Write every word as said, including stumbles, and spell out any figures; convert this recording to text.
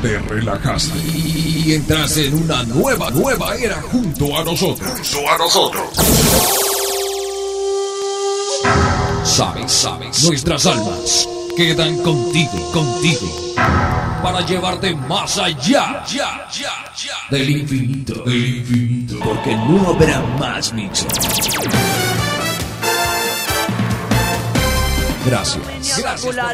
te relajaste y entras en una nueva, nueva era junto a nosotros. Junto a nosotros. Sabes, sabes, nuestras almas quedan contigo, contigo, para llevarte más allá, ya, ya, ya, del infinito, del infinito, porque no habrá más mixes. Gracias. Gracias por